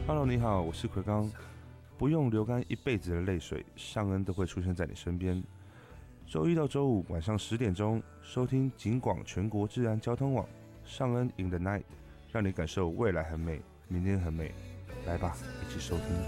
Hello， 你好，我是奎刚。不用流干一辈子的泪水，尚恩都会出现在你身边。周一到周五晚上10点钟，收听警广全国治安交通网，尚恩 in the night， 让你感受未来很美，明天很美。来吧，一起收听。